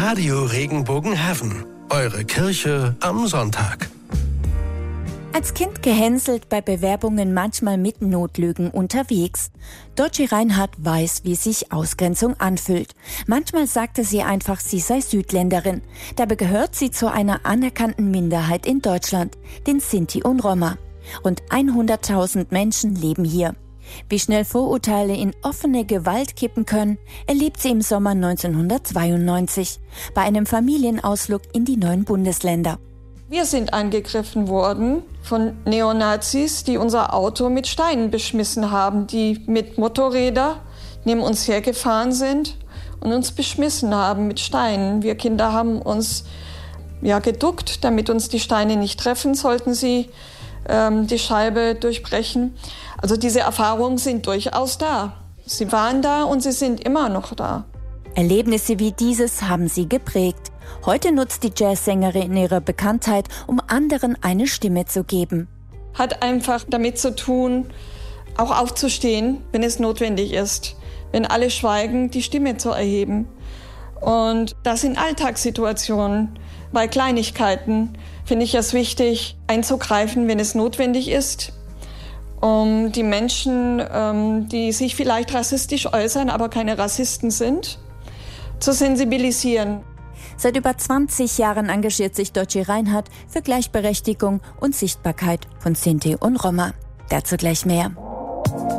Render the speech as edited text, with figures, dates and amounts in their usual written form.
Radio Regenbogen Heaven. Eure Kirche am Sonntag. Als Kind gehänselt, bei Bewerbungen manchmal mit Notlügen unterwegs. Dottie Reinhardt weiß, wie sich Ausgrenzung anfühlt. Manchmal sagte sie einfach, sie sei Südländerin. Dabei gehört sie zu einer anerkannten Minderheit in Deutschland, den Sinti und Roma. Rund 100.000 Menschen leben hier. Wie schnell Vorurteile in offene Gewalt kippen können, erlebt sie im Sommer 1992 bei einem Familienausflug in die 9 Bundesländer. Wir sind angegriffen worden von Neonazis, die unser Auto mit Steinen beschmissen haben, die mit Motorrädern neben uns hergefahren sind und uns beschmissen haben mit Steinen. Wir Kinder haben uns geduckt, damit uns die Steine nicht treffen, sollten sie die Scheibe durchbrechen. Also diese Erfahrungen sind durchaus da. Sie waren da und sie sind immer noch da. Erlebnisse wie dieses haben sie geprägt. Heute nutzt die Jazzsängerin ihre Bekanntheit, um anderen eine Stimme zu geben. Hat einfach damit zu tun, auch aufzustehen, wenn es notwendig ist. Wenn alle schweigen, die Stimme zu erheben. Und das in Alltagssituationen, bei Kleinigkeiten, finde ich es wichtig, einzugreifen, wenn es notwendig ist, um die Menschen, die sich vielleicht rassistisch äußern, aber keine Rassisten sind, zu sensibilisieren. Seit über 20 Jahren engagiert sich Dottie Reinhardt für Gleichberechtigung und Sichtbarkeit von Sinti und Roma. Dazu gleich mehr.